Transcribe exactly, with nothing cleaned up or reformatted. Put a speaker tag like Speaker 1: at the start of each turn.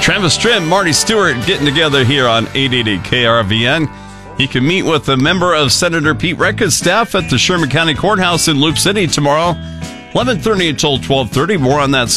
Speaker 1: Travis Tritt, Marty Stewart getting together here on eight eighty K R V N. He can meet with a member of Senator Pete Recka's staff at the Sherman County Courthouse in Loop City tomorrow, eleven thirty until twelve thirty. More on that